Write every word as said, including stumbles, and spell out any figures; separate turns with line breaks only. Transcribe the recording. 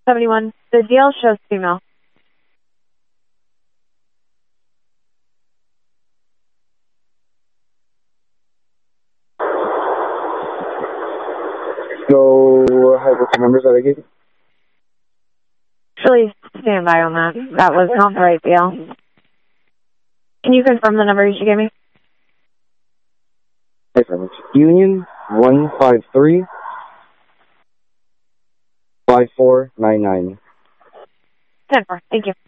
seventy-one. The D L shows female.
So, hi, what's the numbers that I gave you?
Please stand by on that. That was not the right D L. Can you confirm the numbers you gave me?
Hey, friends. Union one five three five four nine nine.
ten four. Thank you.